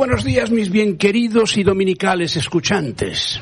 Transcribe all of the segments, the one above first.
Buenos días, mis bien queridos y dominicales escuchantes.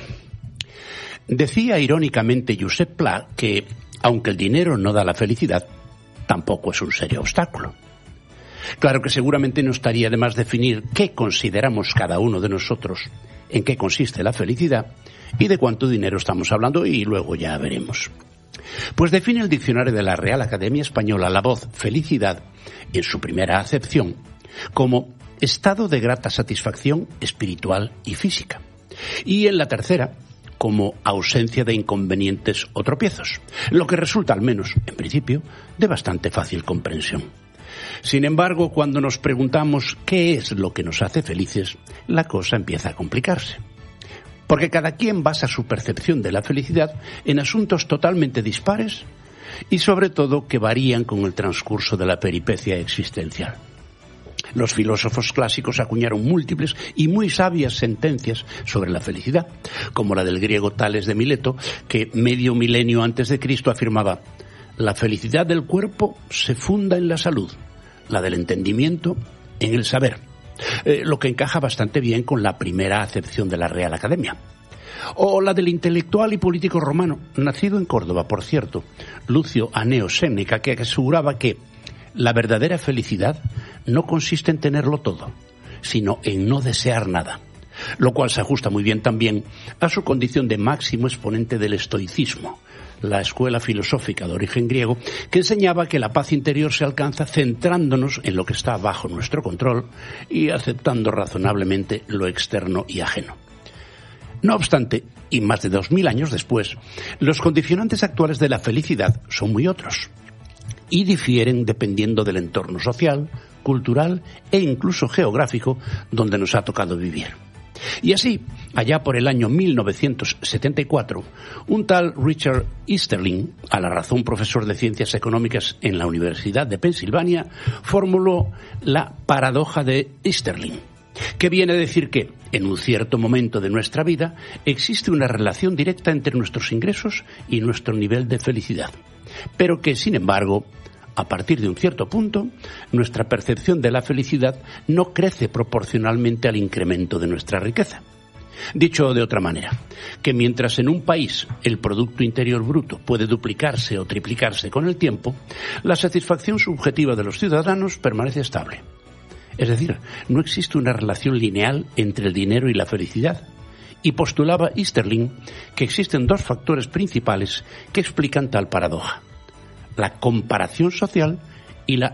Decía irónicamente Josep Pla que, aunque el dinero no da la felicidad, tampoco es un serio obstáculo. Claro que seguramente no estaría de más definir qué consideramos cada uno de nosotros, en qué consiste la felicidad y de cuánto dinero estamos hablando, y luego ya veremos. Pues define el diccionario de la Real Academia Española la voz felicidad, en su primera acepción, como estado de grata satisfacción espiritual y física, y en la tercera como ausencia de inconvenientes o tropiezos, lo que resulta, al menos en principio, de bastante fácil comprensión. Sin embargo, cuando nos preguntamos qué es lo que nos hace felices, la cosa empieza a complicarse. Porque cada quien basa su percepción de la felicidad en asuntos totalmente dispares y sobre todo que varían con el transcurso de la peripecia existencial. Los filósofos clásicos acuñaron múltiples y muy sabias sentencias sobre la felicidad, como la del griego Tales de Mileto, que medio milenio antes de Cristo afirmaba: la felicidad del cuerpo se funda en la salud, la del entendimiento en el saber, lo que encaja bastante bien con la primera acepción de la Real Academia. O la del intelectual y político romano, nacido en Córdoba, por cierto, Lucio Aneo Séneca, que aseguraba que la verdadera felicidad no consiste en tenerlo todo, sino en no desear nada, lo cual se ajusta muy bien también a su condición de máximo exponente del estoicismo, la escuela filosófica de origen griego, que enseñaba que la paz interior se alcanza centrándonos en lo que está bajo nuestro control y aceptando razonablemente lo externo y ajeno. No obstante, y más de 2000 años después, los condicionantes actuales de la felicidad son muy otros y difieren dependiendo del entorno social, cultural e incluso geográfico donde nos ha tocado vivir. Y así, allá por el año 1974, un tal Richard Easterling, a la razón profesor de Ciencias Económicas en la Universidad de Pensilvania, formuló la paradoja de Easterling, que viene a decir que, en un cierto momento de nuestra vida, existe una relación directa entre nuestros ingresos y nuestro nivel de felicidad, pero que, sin embargo, a partir de un cierto punto, nuestra percepción de la felicidad no crece proporcionalmente al incremento de nuestra riqueza. Dicho de otra manera, que mientras en un país el Producto Interior Bruto puede duplicarse o triplicarse con el tiempo, la satisfacción subjetiva de los ciudadanos permanece estable. Es decir, no existe una relación lineal entre el dinero y la felicidad. Y postulaba Easterling que existen dos factores principales que explican tal paradoja: la comparación social y la